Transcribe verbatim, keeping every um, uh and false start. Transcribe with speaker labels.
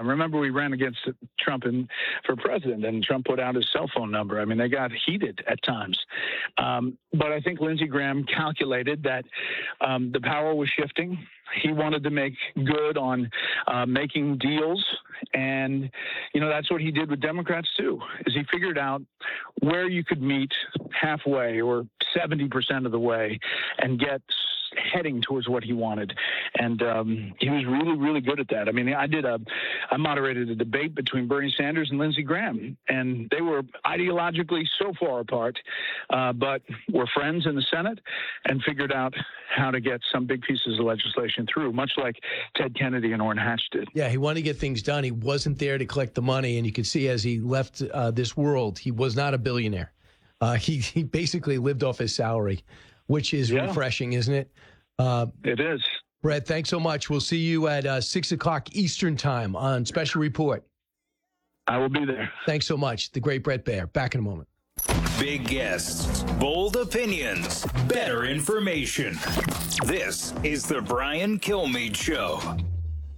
Speaker 1: them. Remember, we ran against Trump in, for president, and Trump put out his cell phone number. I mean, they got heated at times. Um, but I think Lindsey Graham calculated that um, the power was shifting. He wanted to make good on uh, making deals. And, you know, that's what he did with Democrats, too, is he figured out where you could meet halfway or seventy percent of the way and get heading towards what he wanted. And um, he was really, really good at that. I mean, I did a, I moderated a debate between Bernie Sanders and Lindsey Graham, and they were ideologically so far apart, uh, but were friends in the Senate and figured out how to get some big pieces of legislation through, much like Ted Kennedy and Orrin Hatch did.
Speaker 2: Yeah, he wanted to get things done. He wasn't there to collect the money, and you could see as he left uh, this world, he was not a billionaire. Uh, he, he basically lived off his salary, which is yeah. refreshing, isn't it? Uh,
Speaker 1: it is.
Speaker 2: Brett, thanks so much. We'll see you at uh, six o'clock Eastern time on Special Report.
Speaker 1: I will be there.
Speaker 2: Thanks so much. The great Bret Baier. Back in a moment.
Speaker 3: Big guests, bold opinions, better information. This is the Brian Kilmeade Show.